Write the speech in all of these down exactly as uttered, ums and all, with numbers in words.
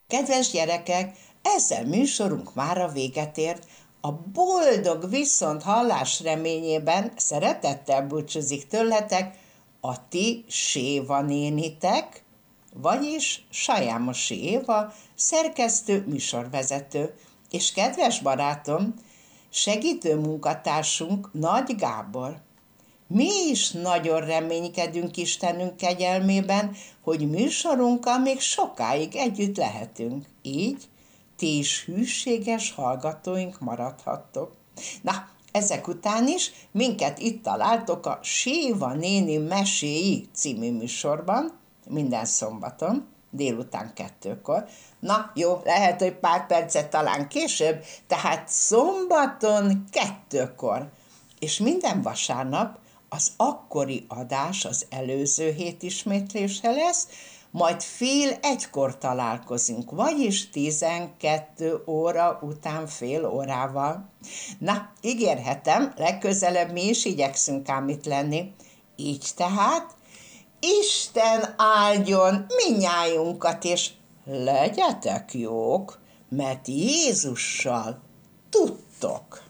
Kedves gyerekek, ezzel műsorunk mára véget ért. A boldog viszont hallás reményében szeretettel búcsúzik tőletek a ti Séva nénitek, vagyis Sajámosi Éva, szerkesztő, műsorvezető, és kedves barátom, segítő munkatársunk Nagy Gábor. Mi is nagyon reménykedünk Istenünk kegyelmében, hogy műsorunkkal még sokáig együtt lehetünk. Így ti is hűséges hallgatóink maradhattok. Na, ezek után is minket itt találtok a Séva néni meséi című műsorban, minden szombaton, délután kettőkor. Na, jó, lehet, hogy pár percet talán később, tehát szombaton kettőkor. És minden vasárnap az akkori adás az előző hét ismétlése lesz, majd fél egykor találkozunk, vagyis tizenkét óra után fél órával. Na, ígérhetem, legközelebb mi is igyekszünk ám itt lenni. Így tehát, Isten áldjon mindnyájunkat, és legyetek jók, mert Jézussal tudtok.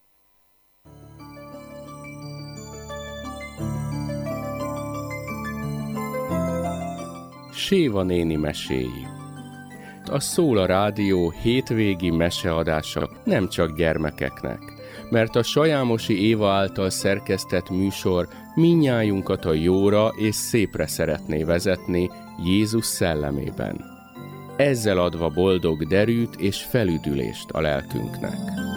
Séva néni meséi. A Szól Rádió hétvégi meseadása nem csak gyermekeknek, mert a Sajámosi Éva által szerkesztett műsor mindnyájunkat a jóra és szépre szeretné vezetni Jézus szellemében. Ezzel adva boldog derűt és felüdülést a lelkünknek.